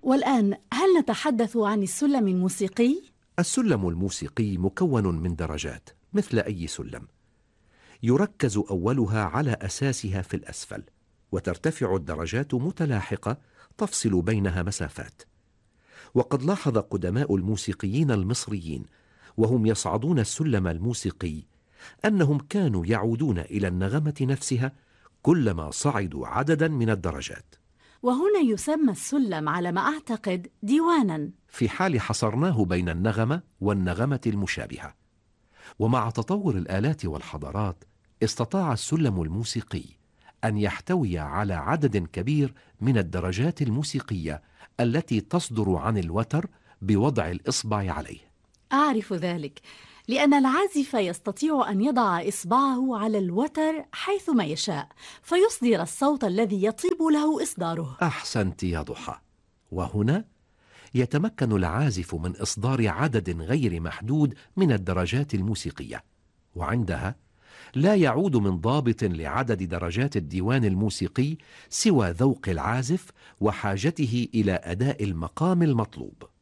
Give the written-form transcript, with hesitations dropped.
والآن هل نتحدث عن السلم الموسيقي؟ السلم الموسيقي مكون من درجات مثل أي سلم، يركز أولها على أساسها في الأسفل، وترتفع الدرجات متلاحقة تفصل بينها مسافات. وقد لاحظ قدماء الموسيقيين المصريين وهم يصعدون السلم الموسيقي أنهم كانوا يعودون إلى النغمة نفسها كلما صعدوا عددا من الدرجات. وهنا يسمى السلم على ما أعتقد ديوانا، في حال حصرناه بين النغمة والنغمة المشابهة. ومع تطور الآلات والحضارات استطاع السلم الموسيقي أن يحتوي على عدد كبير من الدرجات الموسيقية التي تصدر عن الوتر بوضع الإصبع عليه. أعرف ذلك، لأن العازف يستطيع أن يضع إصبعه على الوتر حيثما يشاء فيصدر الصوت الذي يطيب له إصداره. أحسنت يا ضحى. وهنا يتمكن العازف من إصدار عدد غير محدود من الدرجات الموسيقية، وعندها لا يعود من ضابط لعدد درجات الديوان الموسيقي سوى ذوق العازف وحاجته إلى أداء المقام المطلوب.